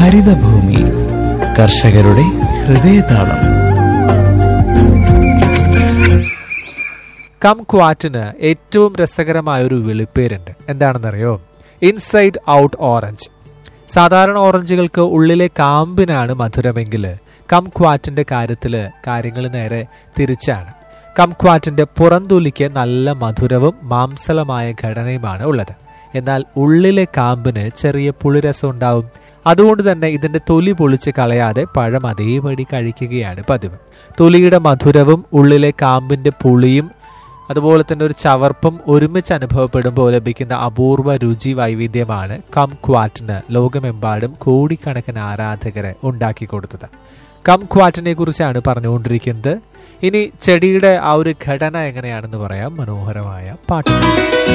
ഹരിതഭൂമി കർഷകരുടെ ഹൃദയതാളം. കംക്വാറ്റിന് ഏറ്റവും രസകരമായ ഒരു വിളിപ്പേരുണ്ട്. എന്താണെന്നറിയോ? Inside out orange. സാധാരണ ഓറഞ്ചുകൾക്ക് ഉള്ളിലെ കാമ്പിനാണ് മധുരമെങ്കിൽ കംക്വാറ്റിന്റെ കാര്യത്തില് കാര്യങ്ങൾ നേരെ തിരിച്ചാണ്. കംക്വാറ്റിന്റെ പുറംതൊലിക്ക് നല്ല മധുരവും മാംസളമായ ഘടനയുമാണ് ഉള്ളത്. എന്നാൽ ഉള്ളിലെ കാമ്പിന് ചെറിയ പുളിരസം ഉണ്ടാവും. അതുകൊണ്ട് തന്നെ ഇതിന്റെ തൊലി പൊളിച്ച് കളയാതെ പഴം അതേപടി കഴിക്കുകയാണ് പതിവ്. തൊലിയുടെ മധുരവും ഉള്ളിലെ കാമ്പിന്റെ പുളിയും അതുപോലെ തന്നെ ഒരു ചവർപ്പും ഒരുമിച്ച് അനുഭവപ്പെടുമ്പോൾ ലഭിക്കുന്ന അപൂർവ രുചി വൈവിധ്യമാണ് കംക്വാറ്റിന് ലോകമെമ്പാടും കോടിക്കണക്കിന് ആരാധകരെ ഉണ്ടാക്കി കൊടുത്തത്. കംക്വാറ്റിനെ കുറിച്ചാണ് പറഞ്ഞുകൊണ്ടിരിക്കുന്നത്. ഇനി ചെടിയുടെ ആ ഒരു ഘടന എങ്ങനെയാണെന്ന് പറയാം മനോഹരമായ പാട്ട്.